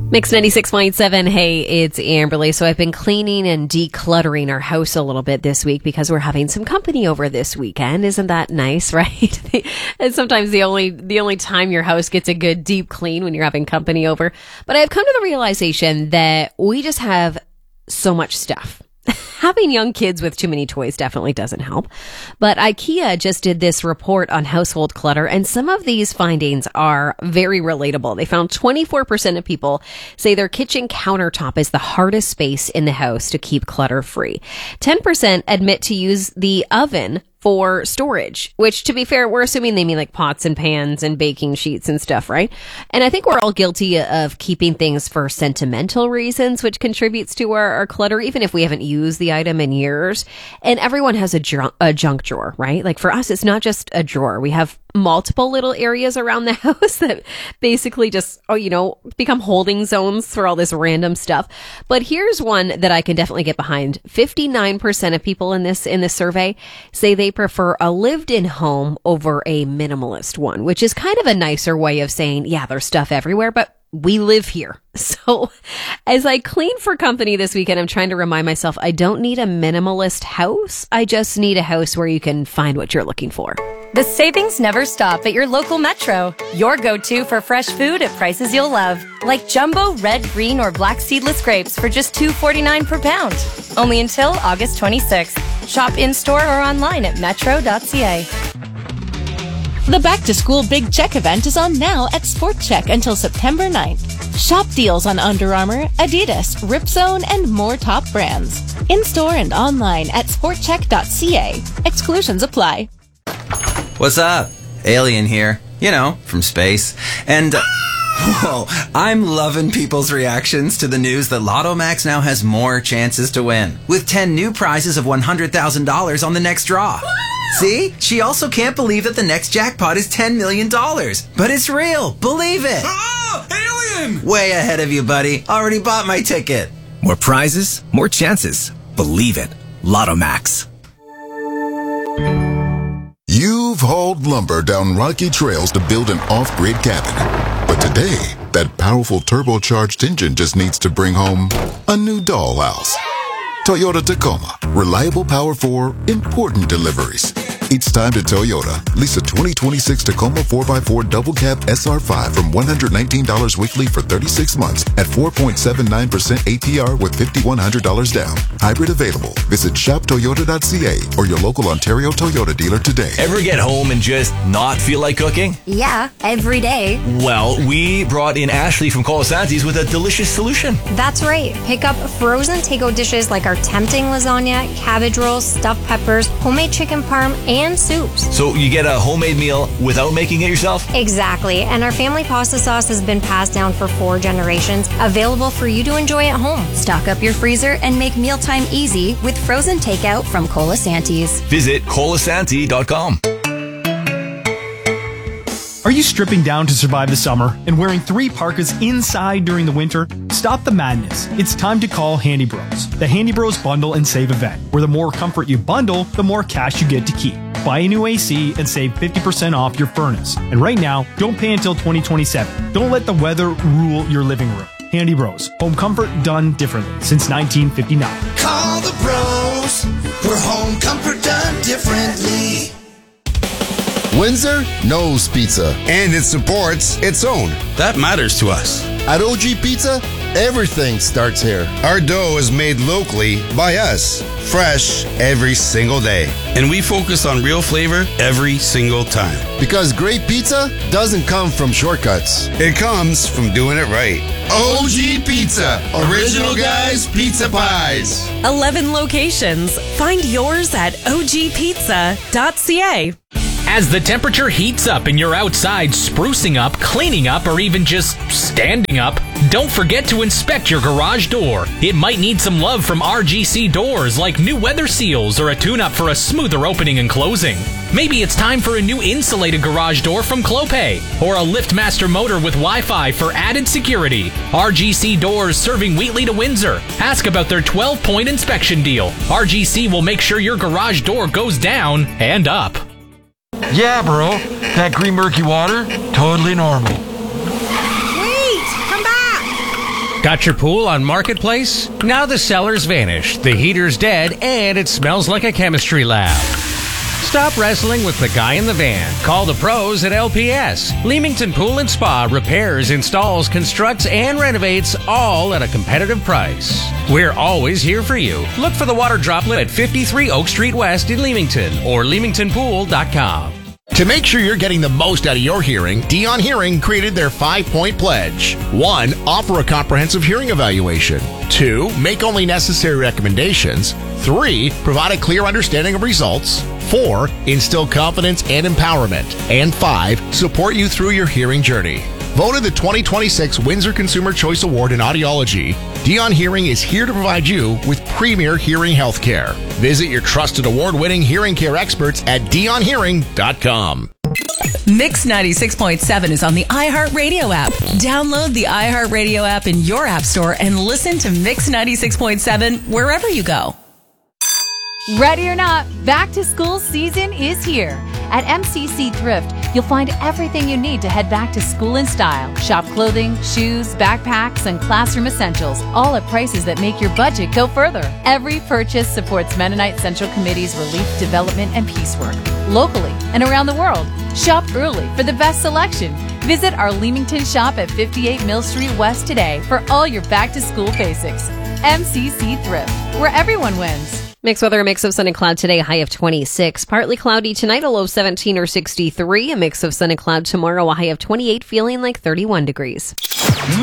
Mix 96.7. Hey, it's Amberly. So I've been cleaning and decluttering our house a little bit this week because we're having some company over this weekend. Isn't that nice, right? And sometimes the only time your house gets a good deep clean when you're having company over. But I've come to the realization that we just have so much stuff. Having young kids with too many toys definitely doesn't help. But IKEA just did this report on household clutter, and some of these findings are very relatable. They found 24% of people say their kitchen countertop is the hardest space in the house to keep clutter-free. 10% admit to use the oven for storage, which, to be fair, we're assuming they mean like pots and pans and baking sheets and stuff, right? And I think we're all guilty of keeping things for sentimental reasons, which contributes to our clutter, even if we haven't used the item in years. And everyone has a junk drawer, right? Like for us, it's not just a drawer. We have multiple little areas around the house that basically just, become holding zones for all this random stuff. But here's one that I can definitely get behind. 59% of people in this survey say they prefer a lived-in home over a minimalist one, which is kind of a nicer way of saying, yeah, there's stuff everywhere, but we live here. So as I clean for company this weekend, I'm trying to remind myself I don't need a minimalist house. I just need a house where you can find what you're looking for. The savings never stop at your local Metro. Your go-to for fresh food at prices you'll love. Like jumbo red, green, or black seedless grapes for just $2.49 per pound. Only until August 26th. Shop in-store or online at metro.ca. The Back to School Big Check event is on now at Sport Check until September 9th. Shop deals on Under Armour, Adidas, Ripzone, and more top brands. In-store and online at sportcheck.ca. Exclusions apply. What's up? Alien here. From space. And, whoa, I'm loving people's reactions to the news that Lotto Max now has more chances to win, with 10 new prizes of $100,000 on the next draw. See? She also can't believe that the next jackpot is $10 million. But it's real. Believe it. Oh, alien! Way ahead of you, buddy. Already bought my ticket. More prizes, more chances. Believe it. Lotto Max. You've hauled lumber down rocky trails to build an off-grid cabin. But today, that powerful turbocharged engine just needs to bring home a new dollhouse. Toyota Tacoma. Reliable power for important deliveries. It's time to Toyota. Lease a 2026 Tacoma 4x4 double cab SR5 from $119 weekly for 36 months at 4.79% APR with $5,100 down. Hybrid available. Visit shoptoyota.ca or your local Ontario Toyota dealer today. Ever get home and just not feel like cooking? Yeah, every day. Well, we brought in Ashley from Colasanti's with a delicious solution. That's right. Pick up frozen takeout dishes like our tempting lasagna, cabbage rolls, stuffed peppers, homemade chicken parm, and soups. So you get a homemade meal without making it yourself? Exactly. And our family pasta sauce has been passed down for 4 generations, available for you to enjoy at home. Stock up your freezer and make mealtime easy with frozen takeout from Colasanti's. Visit colasanti.com. Are you stripping down to survive the summer and wearing 3 parkas inside during the winter? Stop the madness. It's time to call Handy Bros. The Handy Bros Bundle and Save event, where the more comfort you bundle, the more cash you get to keep. Buy a new AC and save 50% off your furnace. And right now, don't pay until 2027. Don't let the weather rule your living room. Handy Bros. Home comfort done differently since 1959. Call the bros. For home comfort done differently. Windsor knows pizza. And it supports its own. That matters to us. At OG Pizza, everything starts here. Our dough is made locally by us. Fresh every single day. And we focus on real flavor every single time. Because great pizza doesn't come from shortcuts. It comes from doing it right. OG Pizza. Original Guys Pizza Pies. 11 locations. Find yours at ogpizza.ca. As the temperature heats up and you're outside sprucing up, cleaning up, or even just standing up, don't forget to inspect your garage door. It might need some love from RGC Doors, like new weather seals or a tune-up for a smoother opening and closing. Maybe it's time for a new insulated garage door from Clopay, or a LiftMaster motor with Wi-Fi for added security. RGC Doors serving Wheatley to Windsor. Ask about their 12-point inspection deal. RGC will make sure your garage door goes down and up. Yeah, bro. That green murky water, totally normal. Wait! Come back! Got your pool on Marketplace? Now the seller's vanished, the heater's dead, and it smells like a chemistry lab. Stop wrestling with the guy in the van. Call the pros at LPS. Leamington Pool and Spa repairs, installs, constructs, and renovates all at a competitive price. We're always here for you. Look for the water droplet at 53 Oak Street West in Leamington or leamingtonpool.com. To make sure you're getting the most out of your hearing, Dion Hearing created their 5-point pledge. 1. Offer a comprehensive hearing evaluation. 2. Make only necessary recommendations. 3. Provide a clear understanding of results. 4. Instill confidence and empowerment. And 5. Support you through your hearing journey. Voted the 2026 Windsor Consumer Choice Award in Audiology, Dion Hearing is here to provide you with premier hearing health care. Visit your trusted award-winning hearing care experts at dionhearing.com. Mix 96.7 is on the iHeartRadio app. Download the iHeartRadio app in your app store and listen to Mix 96.7 wherever you go. Ready or not, back to school season is here. At MCC Thrift, you'll find everything you need to head back to school in style. Shop clothing, shoes, backpacks, and classroom essentials, all at prices that make your budget go further. Every purchase supports Mennonite Central Committee's relief, development, and peace work, locally and around the world. Shop early for the best selection. Visit our Leamington shop at 58 Mill Street West today for all your back-to-school basics. MCC Thrift, where everyone wins. Mixed weather, a mix of sun and cloud today, a high of 26. Partly cloudy tonight, a low of 17 or 63. A mix of sun and cloud tomorrow, a high of 28, feeling like 31 degrees.